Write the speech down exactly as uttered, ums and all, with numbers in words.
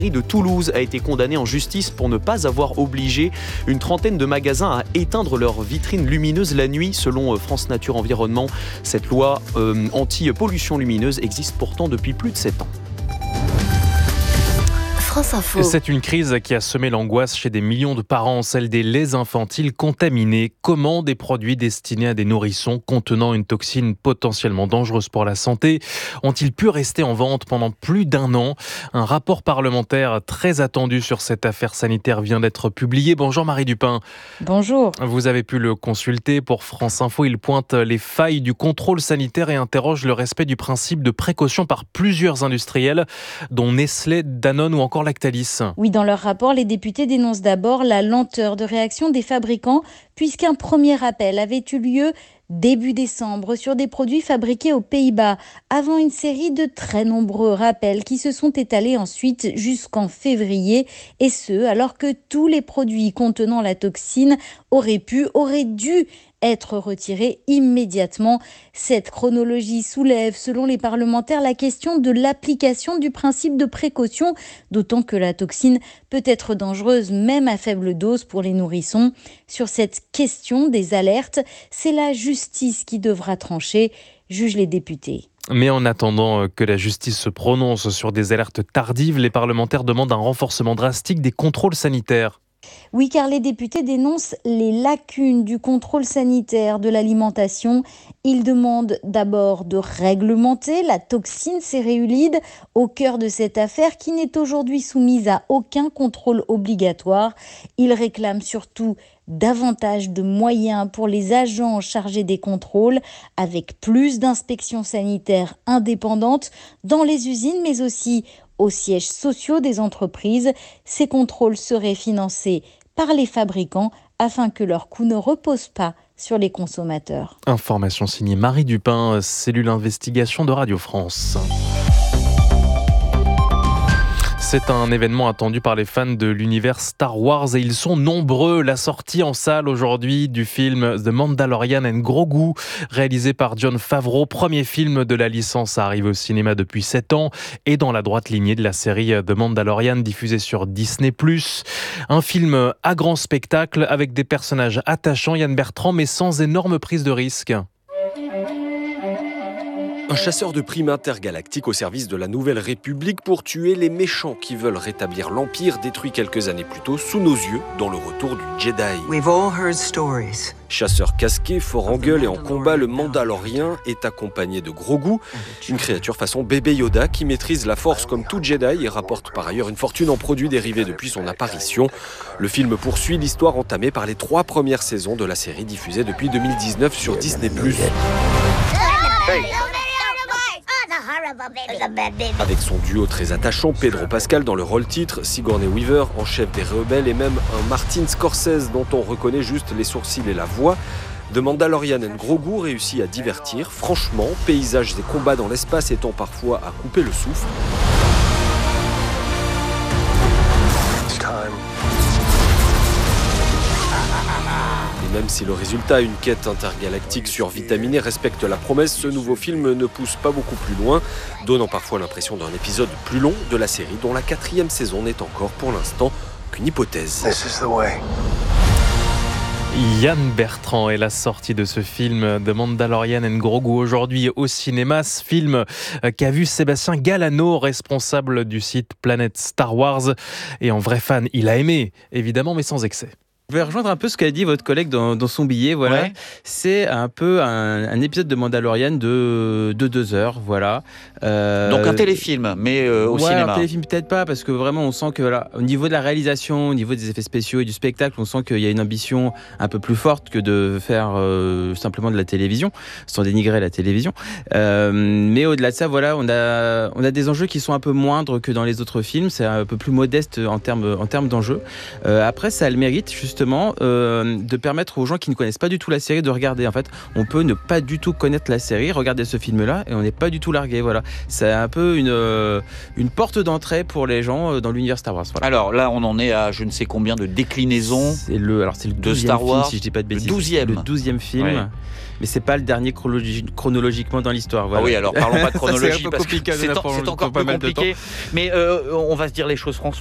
de Toulouse a été condamnée en justice pour ne pas avoir obligé une trentaine de magasins à éteindre leurs vitrines lumineuses la nuit. Selon France Nature Environnement, cette loi euh, anti-pollution lumineuse existe pourtant depuis plus de sept ans. France Info. C'est une crise qui a semé l'angoisse chez des millions de parents, celle des laits infantiles contaminés. Comment des produits destinés à des nourrissons contenant une toxine potentiellement dangereuse pour la santé ont-ils pu rester en vente pendant plus d'un an ? Un rapport parlementaire très attendu sur cette affaire sanitaire vient d'être publié. Bonjour Marie Dupin. Bonjour. Vous avez pu le consulter pour France Info. Il pointe les failles du contrôle sanitaire et interroge le respect du principe de précaution par plusieurs industriels, dont Nestlé, Danone ou encore Lactalis. Oui, dans leur rapport, les députés dénoncent d'abord la lenteur de réaction des fabricants, puisqu'un premier appel avait eu lieu début décembre sur des produits fabriqués aux Pays-Bas, avant une série de très nombreux rappels qui se sont étalés ensuite jusqu'en février, et ce, alors que tous les produits contenant la toxine auraient pu, auraient dû être retirés immédiatement. Cette chronologie soulève, selon les parlementaires, la question de l'application du principe de précaution, d'autant que la toxine peut être dangereuse même à faible dose pour les nourrissons. Sur cette question des alertes, c'est la justice qui devra trancher, jugent les députés. Mais en attendant que la justice se prononce sur des alertes tardives, les parlementaires demandent un renforcement drastique des contrôles sanitaires. Oui, car les députés dénoncent les lacunes du contrôle sanitaire de l'alimentation. Ils demandent d'abord de réglementer la toxine céréulide au cœur de cette affaire qui n'est aujourd'hui soumise à aucun contrôle obligatoire. Ils réclament surtout davantage de moyens pour les agents chargés des contrôles, avec plus d'inspections sanitaires indépendantes dans les usines, mais aussi aux sièges sociaux des entreprises. Ces contrôles seraient financés par les fabricants afin que leur coût ne repose pas sur les consommateurs. Information signée Marie Dupin, cellule investigation de Radio France. C'est un événement attendu par les fans de l'univers Star Wars et ils sont nombreux. La sortie en salle aujourd'hui du film The Mandalorian and Grogu, réalisé par Jon Favreau, premier film de la licence à arriver au cinéma depuis sept ans et dans la droite lignée de la série The Mandalorian diffusée sur Disney plus. Un film à grand spectacle avec des personnages attachants, Yann Bertrand, mais sans énorme prise de risque. Un chasseur de primes intergalactique au service de la Nouvelle République pour tuer les méchants qui veulent rétablir l'Empire détruit quelques années plus tôt sous nos yeux dans le retour du Jedi. We've all heard stories. Chasseur casqué, fort en gueule et en combat, le Mandalorien est accompagné de Grogu, une créature façon bébé Yoda qui maîtrise la force comme tout Jedi et rapporte par ailleurs une fortune en produits dérivés depuis son apparition. Le film poursuit l'histoire entamée par les trois premières saisons de la série diffusée depuis deux mille dix-neuf sur Disney plus. Hey. Avec son duo très attachant, Pedro Pascal dans le rôle titre, Sigourney Weaver en chef des rebelles et même un Martin Scorsese dont on reconnaît juste les sourcils et la voix, The Mandalorian and Grogu réussit à divertir, franchement, paysages et combats dans l'espace étant parfois à couper le souffle. Même si le résultat, une quête intergalactique survitaminée, respecte la promesse, ce nouveau film ne pousse pas beaucoup plus loin, donnant parfois l'impression d'un épisode plus long de la série dont la quatrième saison n'est encore pour l'instant qu'une hypothèse. This is the way. Yann Bertrand est la sortie de ce film The Mandalorian and Grogu aujourd'hui au cinéma. Ce film qu'a vu Sébastien Galano, responsable du site Planète Star Wars. Et en vrai fan, il a aimé, évidemment, mais sans excès. Je vais rejoindre un peu ce qu'a dit votre collègue dans, dans son billet. Voilà. Ouais. C'est un peu un, un épisode de Mandalorian de, de deux heures. Voilà. Euh, Donc un téléfilm, mais euh, au ouais, cinéma. Un téléfilm peut-être pas, parce que vraiment on sent que voilà, au niveau de la réalisation, au niveau des effets spéciaux et du spectacle, on sent qu'il y a une ambition un peu plus forte que de faire euh, simplement de la télévision, sans dénigrer la télévision. Euh, mais au-delà de ça, voilà, on a, on a des enjeux qui sont un peu moindres que dans les autres films. C'est un peu plus modeste en termes, en termes d'enjeux. Euh, après, ça a le mérite, justement, justement euh, de permettre aux gens qui ne connaissent pas du tout la série de regarder. En fait, on peut ne pas du tout connaître la série, regarder ce film-là et on n'est pas du tout largué. Voilà, c'est un peu une euh, une porte d'entrée pour les gens dans l'univers Star Wars. Voilà. Alors là, on en est à je ne sais combien de déclinaisons. C'est le alors c'est le de Star Wars, film, si je dis pas de bêtises. Le douzième. Le douzième film. Ouais. Mais c'est pas le dernier chronologi- chronologiquement dans l'histoire. Voilà. Ah oui, alors parlons pas de chronologie c'est parce que c'est, en, c'est encore plus compliqué. Mais euh, on va se dire les choses franchement.